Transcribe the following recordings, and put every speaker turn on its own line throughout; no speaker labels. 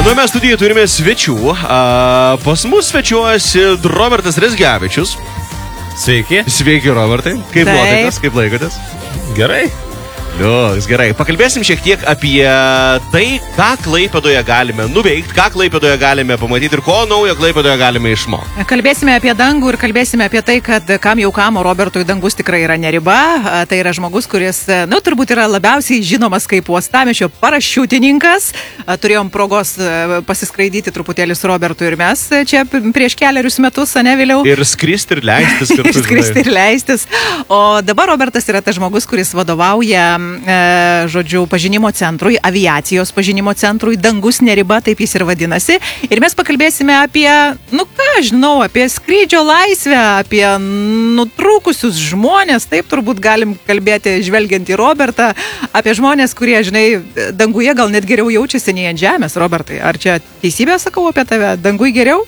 Nu, mes studijoje turime svečių. Pas mus svečiuosi Robertas Rezgevičius.
Sveiki.
Sveiki, Robertai. Kaip nuotaikas, kaip laikotės?
Gerai.
Liuks, gerai. Pakalbėsim šiek tiek apie tai, ką Klaipėdoje galime nuveikti, ką Klaipėdoje galime pamatyti ir ko naujo Klaipėdoje galime išmokti.
Kalbėsime apie dangų ir kalbėsime apie tai, kad kam jau kam, o Robertui dangus tikrai yra ne riba. Tai yra žmogus, kuris, turbūt yra labiausiai žinomas kaip uostamiesčio parašiutininkas. Turėjom progos pasiskraidyti truputėlį su Robertu ir mes čia prieš keliarius metus, ne vėliau.
Ir skristi ir leistis.
Ir skristi ir leistis. O dabar Robertas yra tas žmogus, kuris vadovauja pažinimo centrui, aviacijos pažinimo centrui, dangus neriba, taip jis ir vadinasi. Ir mes pakalbėsime apie, apie skrydžio laisvę, apie nutrūkusius žmonės, taip turbūt galim kalbėti žvelgiant į Robertą, apie žmonės, kurie, danguje gal net geriau jaučiasi nei ant žemės, Robertai. Ar čia teisybė sakau apie tave? Dangui geriau?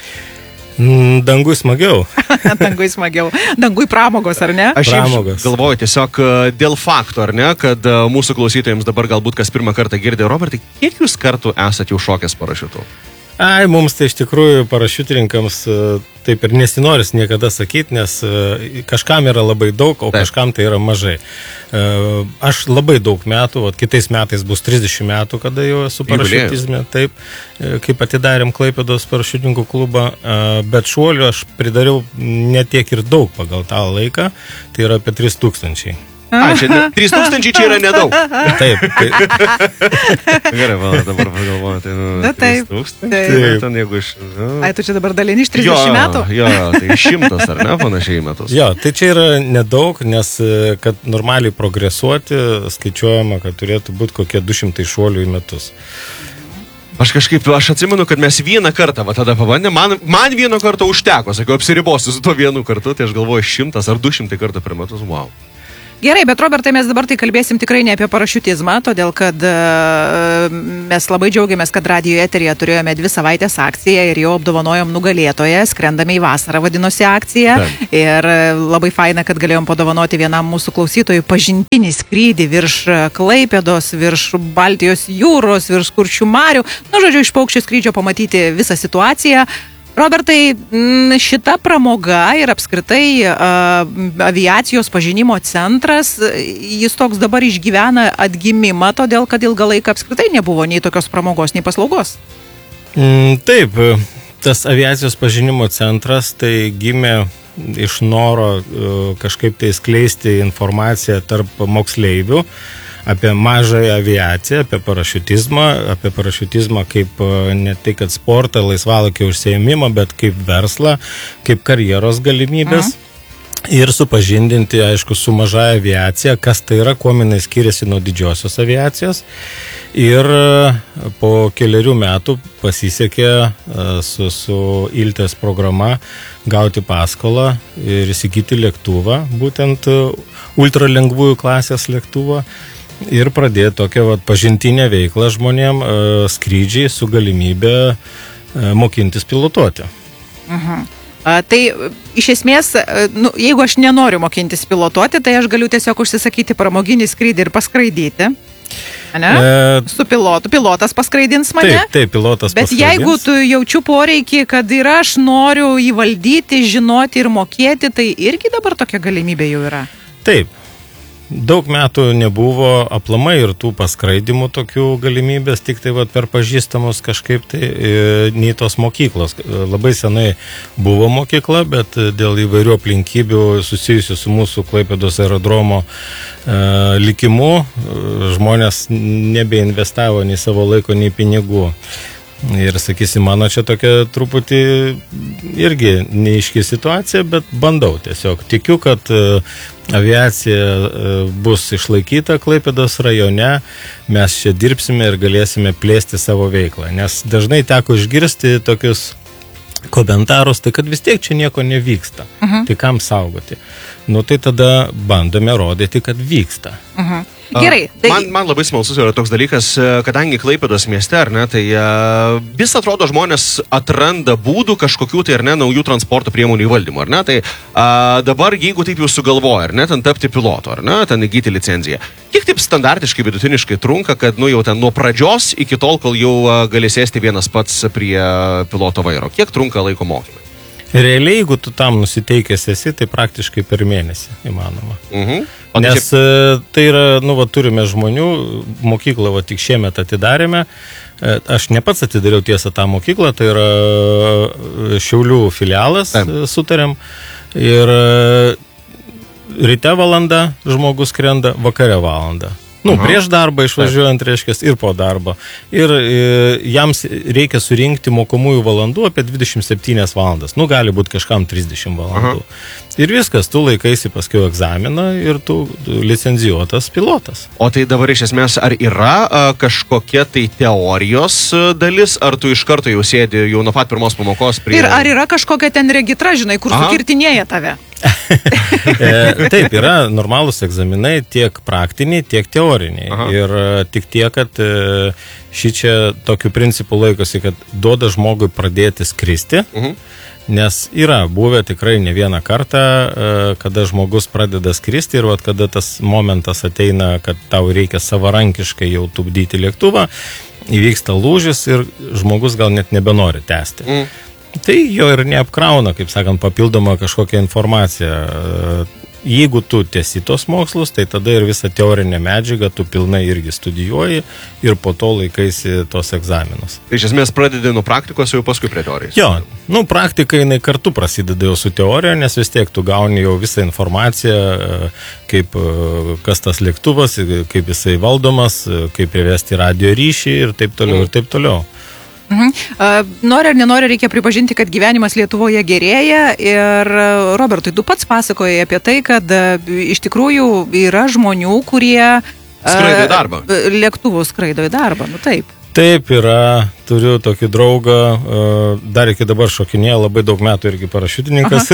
Dangui smagiau.
Dangui smagiau. Dangui pramogos, ar ne?
Aš galvoju tiesiog dėl fakto, ar ne, kad mūsų klausytojams dabar galbūt kas pirmą kartą girdė. Robertai, kiek jūs kartų esate jau šokęs parašiutu?
Mums tai iš tikrųjų parašiutininkams taip ir nesinoris niekada sakyti, nes kažkam yra labai daug, o kažkam tai yra mažai. Aš labai daug metų, kitais metais bus 30 metų, kada jau esu parašiutizme, taip, kaip atidarėm Klaipėdos parašiutininkų klubą, bet šuolių aš pridariau ne tiek ir daug pagal tą laiką, tai yra apie 3000.
3000 čia yra nedaug.
Taip.
Gerai, dabar pagalvoju, tai 3000, jeigu iš...
Tu čia dabar dalini iš 30 metų?
Jo, tai 100, ar ne, panašiai metus.
Jo, tai čia yra nedaug, nes kad normaliai progresuoti, skaičiuojama, kad turėtų būti kokie 200 šuolių į metus.
Aš atsimenu, kad mes vieną kartą tada pabandėm, man vieną kartą užteko, sakiau, apsiribosiu su to vienu kartu, tai aš galvoju 100 ar 200 kartų per metus, wow.
Gerai, bet Robertai, mes dabar tai kalbėsim tikrai ne apie parašiutizmą, todėl kad mes labai džiaugiamės, kad radijo eteryje turėjome 2 savaitės akciją ir jau apdovanojom nugalėtoją, skrendame į vasarą vadinosi akcija. Ir labai faina, kad galėjom padovanoti vienam mūsų klausytojui pažintinį skrydį virš Klaipėdos, virš Baltijos jūros, virš Kuršių marių. Iš paukščio skrydžio pamatyti visą situaciją. Robertai, šita pramoga ir apskritai aviacijos pažinimo centras, jis toks dabar išgyvena atgimimą, todėl kad ilgą laiką apskritai nebuvo nei tokios pramogos, nei paslaugos.
Taip, tas aviacijos pažinimo centras tai gimė iš noro kažkaip tai skleisti informaciją tarp moksleivių apie mažąją aviaciją, apie parašiutizmą kaip ne tai, kad sportą, laisvalaikio užsiėmimą, bet kaip verslą, kaip karjeros galimybės. Ir supažindinti, aišku, su mažąja aviacija, kas tai yra, kuo jinai skiriasi nuo didžiosios aviacijos. Ir po keliarių metų pasisekė su Iltės programa gauti paskolą ir įsigyti lėktuvą, būtent ultralengvųjų klasės lėktuvą. Ir pradėti tokią pažintinę veiklą žmonėm, skrydžiai su galimybė mokintis pilotuoti.
Tai iš esmės, jeigu aš nenoriu mokintis pilotuoti, tai aš galiu tiesiog užsisakyti pramoginį skrydį ir paskraidyti. Su pilotu. Pilotas paskraidins mane.
Taip, pilotas paskraidins.
Bet jeigu tu jaučiu poreikį, kad ir aš noriu įvaldyti, žinoti ir mokėti, tai irgi dabar tokia galimybė jau yra.
Taip. Daug metų nebuvo aplamai ir tų paskraidimų tokių galimybės, tik tai per pažįstamus kažkaip tai nei tos mokyklos. Labai senai buvo mokykla, bet dėl įvairių aplinkybių susijusių su mūsų Klaipėdos aerodromo likimu žmonės nebeinvestavo nei savo laiko, nei pinigų. Ir sakysim, mano čia tokia truputį irgi neaiški situacija, bet bandau tiesiog. Tikiu, kad aviacija bus išlaikyta Klaipėdos rajone, mes čia dirbsime ir galėsime plėsti savo veiklą. Nes dažnai teko išgirsti tokius komentarus, tai kad vis tiek čia nieko nevyksta. Tai kam saugoti? Tai tada bandome rodyti, kad vyksta.
Gerai.
Man labai smalsus yra toks dalykas, kadangi Klaipėdos mieste, ar ne, tai vis atrodo žmonės atranda būdų kažkokių tai, ar ne, naujų transporto priemonių įvaldymų, ar ne, tai dabar, jeigu taip jau sugalvoja, ar ne, ten tapti pilotu, ar ne, ten įgyti licenciją, kiek taip standartiškai, vidutiniškai trunka, kad, nu, jau ten nuo pradžios iki tol, kol jau gali sėsti vienas pats prie piloto vairo, kiek trunka laiko mokymai?
Realiai, jeigu tu tam nusiteikęs esi, tai praktiškai per mėnesį įmanoma. Nes tai yra, nu, va, turime žmonių, mokyklą, va, tik šiemet atidarėme, aš ne pats atidariau tiesą tą mokyklą, tai yra Šiaulių filialas, sutarėm, ir ryte valanda žmogus skrenda, vakare valanda. Nu, prieš darbą išvažiuojant, reiškia, ir po darbo. Ir jiems reikia surinkti mokomųjų valandų apie 27 valandas. Nu, gali būti kažkam 30 valandų. Ir viskas, tu laikaisi paskui egzaminą ir tu licencijuotas pilotas.
O tai dabar iš esmės, ar yra kažkokia tai teorijos dalis, ar tu iš karto jau sėdi jau nuo pat pirmos pamokos prie...
Ir ar yra kažkokia ten regitra, žinai, kur sukirtinėja tave?
Taip, yra normalūs egzaminai, tiek praktiniai, tiek teoriniai. Ir tik tiek, kad šičia tokiu principu laikosi, kad duoda žmogui pradėti skristi, nes yra buvę tikrai ne vieną kartą, kada žmogus pradeda skristi ir kada tas momentas ateina, kad tau reikia savarankiškai jau tupdyti lėktuvą, įvyksta lūžis ir žmogus gal net nebenori tęsti. Tai jo ir neapkrauna, kaip sakant, papildoma kažkokia informacija. Jeigu tu tęsi tos mokslus, tai tada ir visą teorinę medžiagą tu pilnai irgi studijuoji ir po to laikaisi tos egzaminus.
Tai iš esmės pradedi nuo praktikos, jau paskui prie teorijos.
Jo, nu praktika jinai kartu prasideda jau su teorija, nes vis tiek tu gauni jau visą informaciją, kaip kas tas lėktuvas, kaip jisai valdomas, kaip privesti radio ryšį ir taip toliau ir taip toliau.
Nori ar nenori, reikia pripažinti, kad gyvenimas Lietuvoje gerėja ir, Robertai, tu pats pasakojai apie tai, kad iš tikrųjų yra žmonių, kurie
skraido į darbą.
Lėktuvų skraido į darbą, nu taip.
Taip yra, turiu tokį draugą, dar iki dabar šokinėja, labai daug metų irgi parašiutininkas.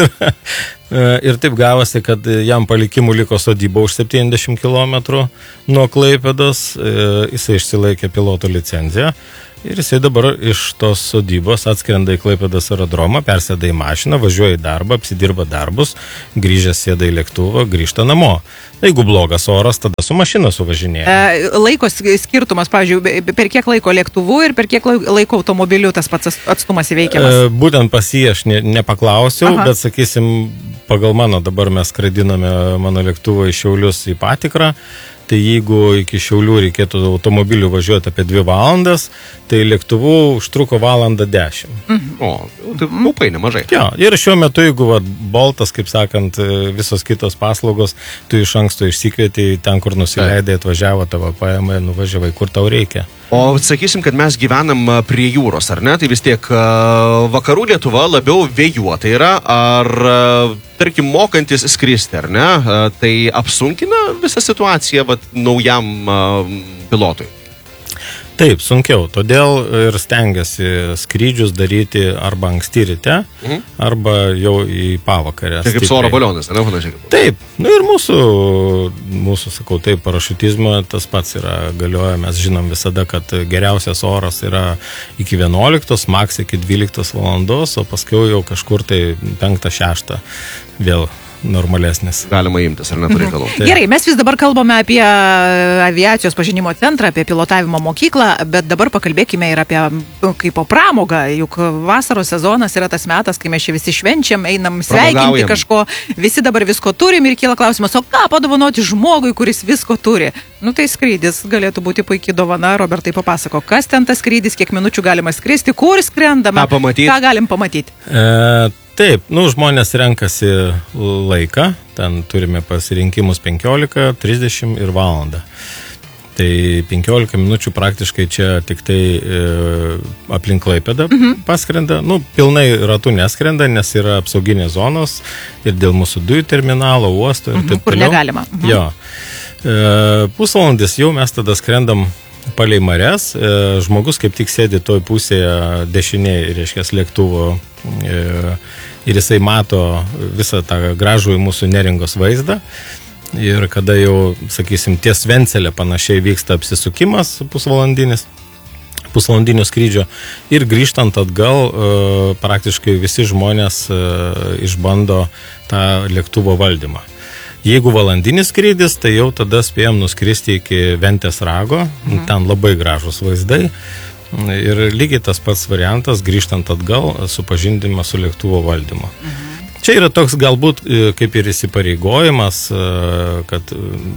Ir taip gavosi, kad jam palikimų liko sodyba už 70 km nuo Klaipėdos, jisai išsilaikė piloto licenciją. Ir jisai dabar iš tos sodybos atskrenda į Klaipėdos aerodromą, persėda į mašiną, važiuoja į darbą, apsidirba darbus, grįžęs sėda į lėktuvą, grįžta namo. Jeigu blogas oras, tada su mašina suvažinėja.
Laiko skirtumas, pavyzdžiui, per kiek laiko lėktuvu ir per kiek laiko automobiliu tas pats atstumas įveikiamas?
Būtent pas jį aš nepaklausiau, bet sakysim, pagal mano dabar mes skraidiname mano lėktuvą iš Šiaulius į patikrą. Tai jeigu iki Šiaulių reikėtų automobilių važiuoti apie 2 valandas, tai lėktuvu užtruko 1:10.
O, tai upai nemažai.
Jo, ir šiuo metu, jeigu Boltas, kaip sakant, visos kitos paslaugos, tu iš anksto išsikvietei ten, kur nusileidai, atvažiavo tavo paėmai, nuvažiavai, kur tau reikia.
O sakysim, kad mes gyvenam prie jūros, ar ne? Tai vis tiek vakarų Lietuva labiau vėjuota yra, ar, tarkim, mokantis skristi, ar ne? Tai apsunkina visą situaciją naujam pilotui?
Taip, sunkiau. Todėl ir stengiasi skrydžius daryti arba anksti ryte, arba jau į pavakarę.
Tai kaip su oro balionais, ar ne, panašiai?
Taip. Nu ir mūsų, sakau, taip, parašutizmo tas pats yra galioja. Mes žinom visada, kad geriausias oras yra iki 11, maks iki 12 valandos, o paskui jau kažkur tai 5-6 vėl normalesnis. Galima imtis, ar neturėtų.
Gerai, mes vis dabar kalbame apie aviacijos pažinimo centrą, apie pilotavimo mokyklą, bet dabar pakalbėkime ir apie kaip po pramogą, juk vasaros sezonas yra tas metas, kai mes čia visi švenčiam, einam sveikinti kažko, visi dabar visko turim ir kyla klausimas, o ką padovanoti žmogui, kuris visko turi? Nu tai skrydis galėtų būti puikiai dovana. Robertai, papasako, kas ten tas skrydis, kiek minučių galima skristi, kur skrendame, ką galim pamatyti?
Taip, žmonės renkasi laiką, ten turime pasirinkimus 15, 30 ir valandą. Tai 15 minučių praktiškai čia tik tai aplink Klaipėdą paskrenda, pilnai ratų neskrenda, nes yra apsauginės zonos ir dėl mūsų dujų terminalo, uosto ir taip toliau.
Kur negalima.
Jo. Pusvalandis jau mes tada skrendam palei marias, žmogus kaip tik sėdi toj pusėje dešiniai, reiškia, lėktuvo ir jisai mato visą tą gražų mūsų Neringos vaizdą Ir kada jau, sakysim, ties Vencelė panašiai vyksta apsisukimas pusvalandinio skrydžio ir grįžtant atgal praktiškai visi žmonės išbando tą lėktuvo valdymą. Jeigu valandinis skrydis, tai jau tada spėjom nuskristi iki Ventės rago, ten labai gražus vaizdai ir lygiai tas pats variantas grįžtant atgal supažindinimas su lėktuvo valdymu. Čia yra toks galbūt kaip ir įsipareigojimas, kad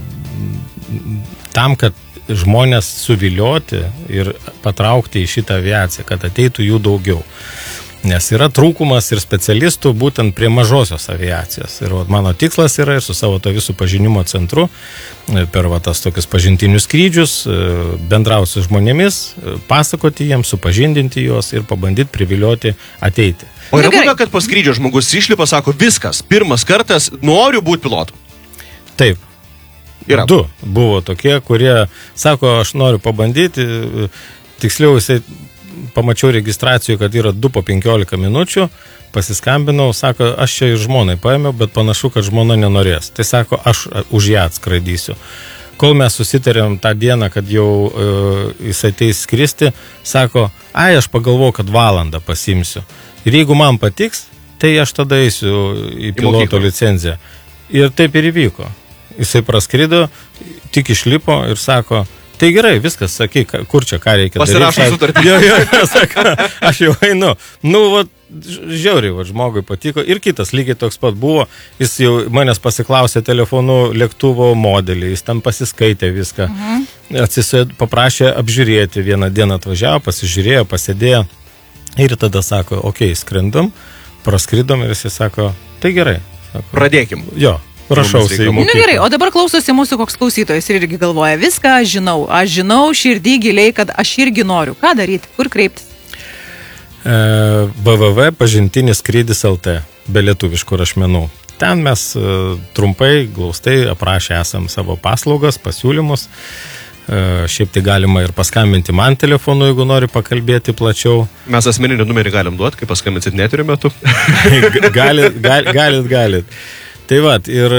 tam, kad žmonės suvilioti ir patraukti į šitą aviaciją, kad ateitų jų daugiau. Nes yra trūkumas ir specialistų būtent prie mažosios aviacijos. Ir mano tikslas yra ir su savo to visų pažinimo centru per tas tokius pažintinius skrydžius bendrauti su žmonėmis, pasakoti jiems, supažindinti juos ir pabandyti privilioti ateiti.
O yra būna, kad po skrydžio žmogus išlipa, sako, viskas, pirmas kartas, noriu būti pilotu.
Taip.
Yra.
2 buvo tokie, kurie sako, aš noriu pabandyti, tiksliau jisai pamačiau registracijų, kad yra 2 po 15 minučių, pasiskambinau, sako, aš čia ir žmonai paėmiau, bet panašu, kad žmona nenorės. Tai sako, aš už ją atskraidysiu. Kol mes susitarėm tą dieną, kad jau jis ateis skristi, sako, aš pagalvojau, kad valandą pasimsiu. Ir jeigu man patiks, tai aš tada eisiu į piloto licenciją. Ir taip ir įvyko. Jisai praskrido, tik išlipo ir sako, tai gerai, viskas, sakyk, kur čia, ką reikia daryti.
Pasirašo sutartį.
Jo, sako, aš jau einu. Žiauriai, žmogui patiko. Ir kitas lygiai toks pat buvo, jis jau manęs pasiklausė telefonu lėktuvo modelį, jis tam pasiskaitė viską. Paprašė apžiūrėti, vieną dieną atvažiavo, pasižiūrėjo, pasėdėjo. Ir tada sako, skrendam, praskridom ir jis sako, tai gerai. Sako,
pradėkim.
Jo. Prašausi į mokyklą.
Gerai, o dabar klausosi mūsų koks klausytojas ir irgi galvoja, viską aš žinau širdį giliai, kad aš irgi noriu. Ką daryti, kur kreiptis?
www.pažintiniskrydis.lt be lietuviškų rašmenų. Ten mes trumpai, glaustai aprašę esam savo paslaugas, pasiūlymus. Šiaip tai galima ir paskambinti man telefonu, jeigu nori pakalbėti plačiau.
Mes asmeninį numerį galim duoti, kai paskambinsit neturio metu.
Galit. Tai vat, ir,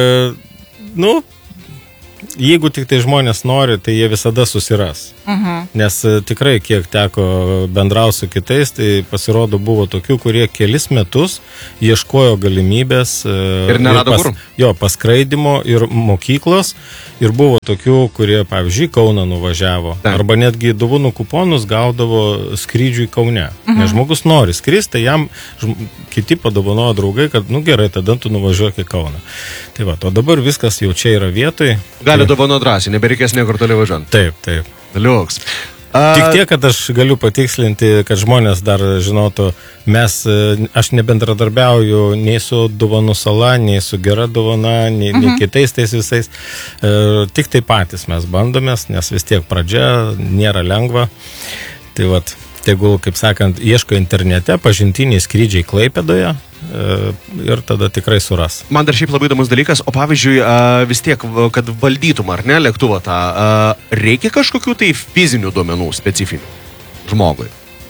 jeigu tik tai žmonės nori, tai jie visada susiras. Nes tikrai, kiek teko bendrauti su kitais, tai pasirodo buvo tokių, kurie kelis metus ieškojo galimybės
ir nerado kur.
Paskraidimo ir mokyklos. Ir buvo tokių, kurie, pavyzdžiui, Kauną nuvažiavo. Arba netgi dovanų kuponus gaudavo skrydžiui Kaune. Nes žmogus nori skristi, tai jam kiti padovanojo draugai, kad, gerai, tada tu nuvažiuok į Kauną. Tai va, o dabar viskas jau čia yra vietoj.
Gali dovano drąsiai, nebereikės niekur toliau važiuoti.
Taip.
Liuks.
Tik tiek, kad aš galiu patikslinti, kad žmonės dar žinotų, aš nebendradarbiauju nei su Dovanų sala, nei su Gera dovana, nei kitais tais visais. Tik tai patys mes bandomės, nes vis tiek pradžia nėra lengva. Tai vat, tegul, kaip sakant, ieško internete, pažintiniai skrydžiai Klaipėdoje ir tada tikrai suras.
Man dar šiaip labai įdomus dalykas, o pavyzdžiui, vis tiek, kad valdytum ar ne lėktuvą tą, reikia kažkokių tai fizinių duomenų specifinių žmogui?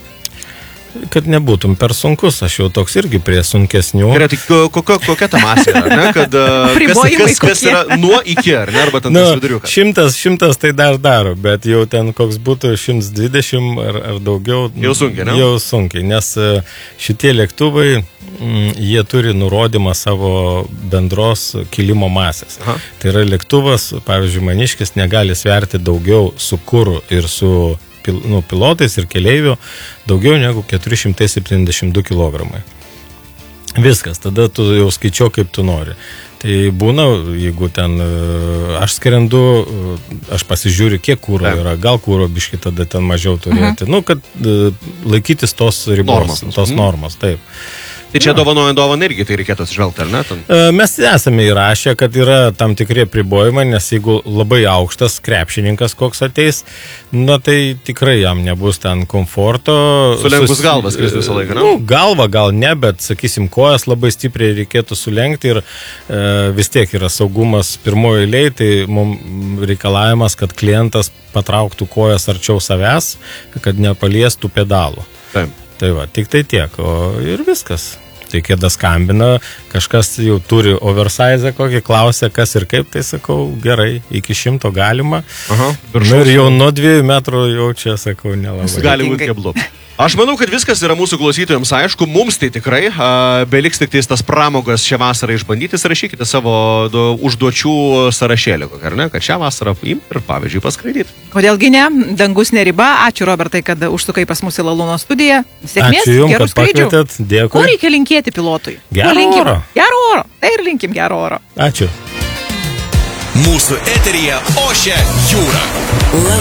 Kad nebūtum per sunkus, aš jau toks irgi prie sunkesnių.
Gerai, tai kokia ta masė yra, ne? Kad, kas yra nuo iki, ar ne? Arba ten tas viduriukas?
100 tai dar daro, bet jau ten koks būtų 120 ar daugiau.
Jau sunkiai, ne?
Jau sunkiai, nes šitie lėktuvai, jie turi nurodymą savo bendros kilimo masės. Tai yra lėktuvas, pavyzdžiui, Maniškis negali sverti daugiau su kuru ir su pilotais ir keleivių daugiau negu 472 kg. Viskas, tada tu jau skaičiuok, kaip tu nori. Tai būna, jeigu ten aš skrendu, aš pasižiūriu, kiek kuro yra, gal kuro biški tada ten mažiau turėti. Kad laikytis tos ribos, tos normos, taip.
Tai čia dovanojant dovaną irgi tai reikėtų atsižvelgti, ar ne?
Mes esame įrašę, kad yra tam tikrie apribojimai, nes jeigu labai aukštas krepšininkas koks ateis, tai tikrai jam nebus ten komforto.
Sulenkus galvas visą laiką, ne?
Galva gal ne, bet, sakysim, kojas labai stipriai reikėtų sulenkti ir vis tiek yra saugumas pirmojo eilėje, tai mums reikalavimas, kad klientas patrauktų kojas arčiau savęs, kad nepaliestų pedalų.
Taip.
Tai va, tik tai tiek, ir viskas. tai kėda skambina, kažkas jau turi oversize kokį, klausia, kas ir kaip, tai sakau, gerai, iki 100 galima. Ir jau nuo 2 metrų jau čia, sakau, nelabai.
Gali būti keblu. Aš manau, kad viskas yra mūsų klausytojams aišku, mums tai tikrai, beliks tik tas pramogas šią vasarą išbandyti, rašykite savo užduočių sąrašėlį, ar ne, kad šią vasarą imti ir, pavyzdžiui, paskraidyti.
Kodėlgi ne, dangus ne riba, ačiū Robertai, kad užsukai pas mus į Lalūno studiją. Sėkmės,
ačiū jums,
gerų
kad
skraidžių.
pakvietėt, dėkui.
Ko reikia linkėti pilotui?
Gero oro.
Gero oro, tai ir linkim gero oro.
Ačiū.
Mūsų eteryje ošia jūra.